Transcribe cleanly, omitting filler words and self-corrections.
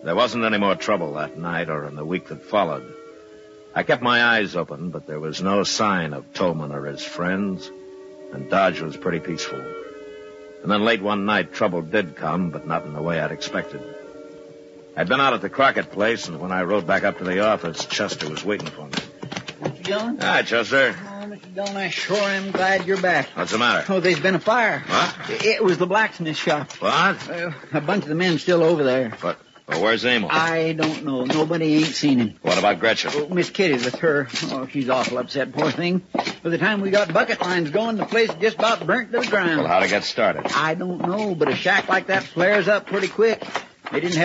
There wasn't any more trouble that night or in the week that followed. I kept my eyes open, but there was no sign of Tolman or his friends, and Dodge was pretty peaceful. And then late one night, trouble did come, but not in the way I'd expected. I'd been out at the Crockett place, and when I rode back up to the office, Chester was waiting for me. Mr. Dillon? Hi, Chester. Oh, Mr. Dillon, I sure am glad you're back. What's the matter? Oh, there's been a fire. What? It was the blacksmith shop. What? A bunch of the men still over there. But where's Emil? I don't know. Nobody ain't seen him. What about Gretchen? Oh, Miss Kitty's with her. Oh, she's awful upset, poor thing. By the time we got bucket lines going, the place just about burnt to the ground. Well, how'd it get started? I don't know, but a shack like that flares up pretty quick. They didn't have